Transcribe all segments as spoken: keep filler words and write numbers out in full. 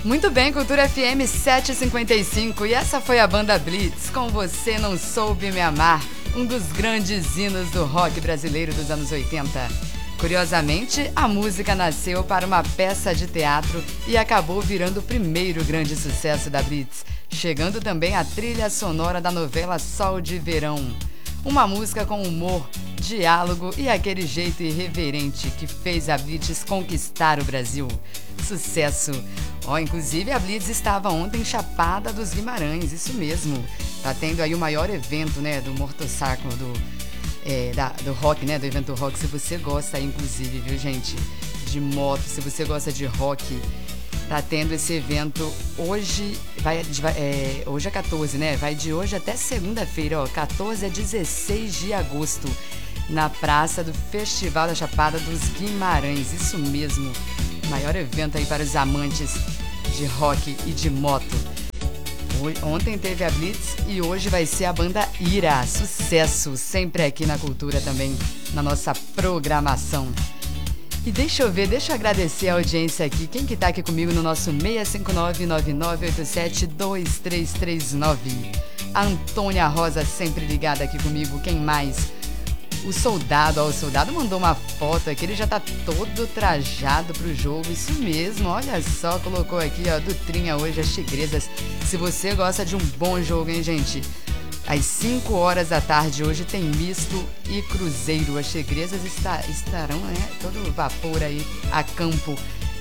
Muito bem, Cultura F M setecentos e cinquenta e cinco, e essa foi a banda Blitz, com Você Não Soube Me Amar, um dos grandes hinos do rock brasileiro dos anos oitenta. Curiosamente, a música nasceu para uma peça de teatro e acabou virando o primeiro grande sucesso da Blitz, chegando também à trilha sonora da novela Sol de Verão. Uma música com humor, diálogo e aquele jeito irreverente que fez a Blitz conquistar o Brasil. Sucesso! Ó, inclusive a Blitz estava ontem em Chapada dos Guimarães, isso mesmo. Tá tendo aí o maior evento, né, do Motorcycle, do, é, da, do rock, né, do evento rock. Se você gosta aí, inclusive, viu, gente, de moto, se você gosta de rock, tá tendo esse evento hoje, vai, vai, é, hoje é quatorze, né? Vai de hoje até segunda-feira, ó, quatorze a dezesseis de agosto, na praça do Festival da Chapada dos Guimarães, isso mesmo. Maior evento aí para os amantes de rock e de moto. Ontem teve a Blitz e hoje vai ser a banda Ira. Sucesso, sempre aqui na Cultura também, na nossa programação. E deixa eu ver, deixa eu agradecer a audiência aqui. Quem que tá aqui comigo no nosso seis cinco nove, nove nove oito sete, dois três três nove? A Antônia Rosa sempre ligada aqui comigo. Quem mais? O Soldado, ó, o Soldado mandou uma foto aqui, ele já tá todo trajado pro jogo, isso mesmo, olha só, colocou aqui, ó, Dutrinha hoje, as Tigresas. Se você gosta de um bom jogo, hein, gente? Às cinco horas da tarde hoje tem misto e cruzeiro. As Tigresas está, estarão, né, todo vapor aí a campo,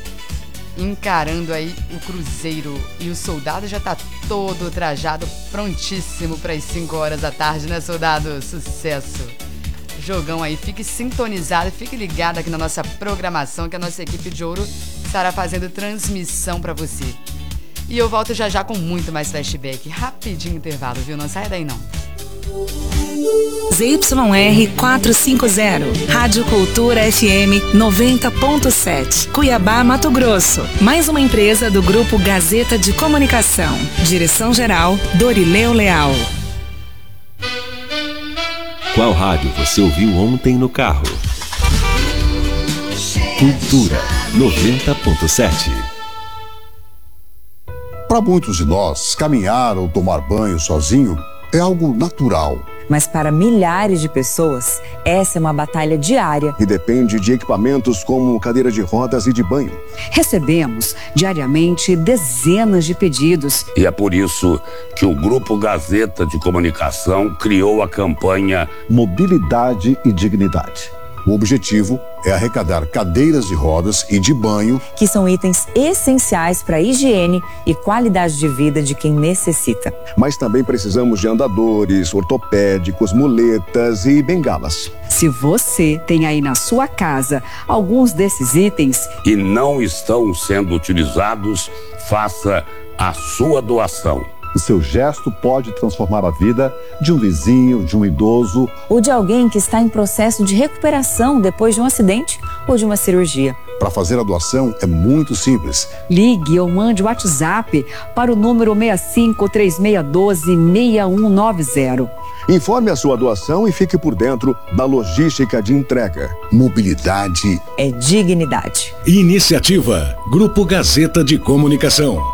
encarando aí o cruzeiro. E o Soldado já tá todo trajado, prontíssimo para as cinco horas da tarde, né, Soldado? Sucesso! Jogão aí, fique sintonizado, fique ligado aqui na nossa programação, que a nossa equipe de ouro estará fazendo transmissão para você. E eu volto já já com muito mais flashback. Rapidinho intervalo, viu? Não sai daí não. Z Y R quatrocentos e cinquenta, Rádio Cultura F M noventa ponto sete, Cuiabá, Mato Grosso. Mais uma empresa do Grupo Gazeta de Comunicação. Direção-geral, Dorileu Leal. Qual rádio você ouviu ontem no carro? Cultura noventa ponto sete. Para muitos de nós, caminhar ou tomar banho sozinho é algo natural. Mas para milhares de pessoas, essa é uma batalha diária. E depende de equipamentos como cadeira de rodas e de banho. Recebemos diariamente dezenas de pedidos. E é por isso que o Grupo Gazeta de Comunicação criou a campanha Mobilidade e Dignidade. O objetivo é arrecadar cadeiras de rodas e de banho, que são itens essenciais para a higiene e qualidade de vida de quem necessita. Mas também precisamos de andadores, ortopédicos, muletas e bengalas. Se você tem aí na sua casa alguns desses itens e não estão sendo utilizados, faça a sua doação. O seu gesto pode transformar a vida de um vizinho, de um idoso ou de alguém que está em processo de recuperação depois de um acidente ou de uma cirurgia. Para fazer a doação é muito simples. Ligue ou mande o WhatsApp para o número seis cinco três seis um dois, seis um nove zero. Informe a sua doação e fique por dentro da logística de entrega. Mobilidade é dignidade. Iniciativa Grupo Gazeta de Comunicação.